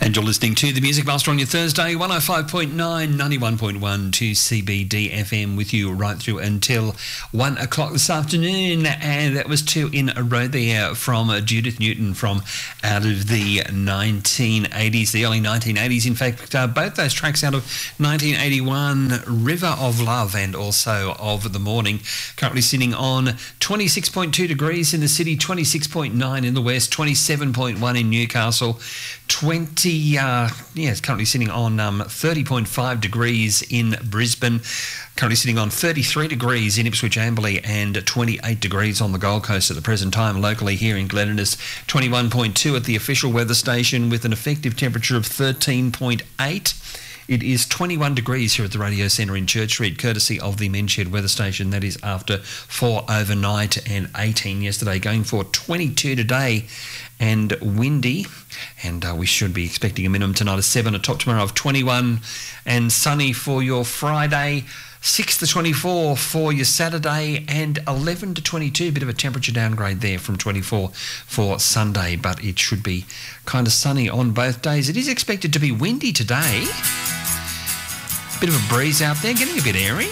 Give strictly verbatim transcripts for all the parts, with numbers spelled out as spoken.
And you're listening to The Music Master on your Thursday, one oh five point nine, ninety-one point one to C B D F M with you right through until one o'clock this afternoon. And that was two in a row there from Judith Newton from out of the nineteen eighties, the early nineteen eighties. In fact, uh, both those tracks out of nineteen eighty-one, River of Love and also Of the Morning. Currently sitting on twenty-six point two degrees in the city, twenty-six point nine in the west, twenty-seven point one in Newcastle, twenty Uh, yeah, it's currently sitting on um, thirty point five degrees in Brisbane, currently sitting on thirty-three degrees in Ipswich Amberley and twenty-eight degrees on the Gold Coast at the present time. Locally here in Glen Innes, twenty-one point two at the official weather station with an effective temperature of thirteen point eight. It is twenty-one degrees here at the Radio Centre in Church Street, courtesy of the Menshed weather station. That is after four overnight and eighteen yesterday, going for twenty-two today and windy. And uh, we should be expecting a minimum tonight of seven, a top tomorrow of twenty-one, and sunny for your Friday, six to twenty-four for your Saturday, and eleven to twenty-two. Bit of a temperature downgrade there from twenty-four for Sunday, but it should be kind of sunny on both days. It is expected to be windy today. Bit of a breeze out there, getting a bit airy.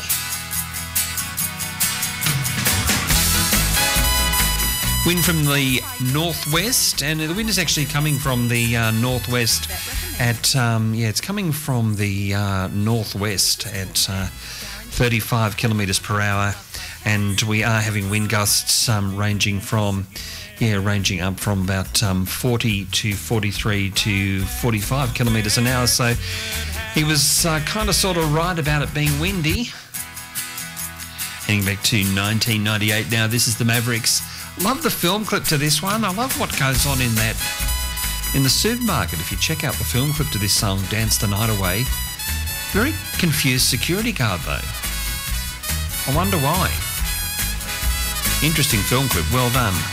Wind from the northwest, and the wind is actually coming from the uh, northwest at, um, yeah, it's coming from the uh, northwest at uh, thirty-five kilometres per hour, and we are having wind gusts um, ranging from, yeah, ranging up from about um, forty to forty-three to forty-five kilometres an hour, so he was uh, kind of sort of right about it being windy. Heading back to nineteen ninety-eight now, this is the Mavericks. Love the film clip to this one. I love what goes on in that, in the supermarket. If you check out the film clip to this song, Dance the Night Away, very confused security guard though. I wonder why. Interesting film clip, well done.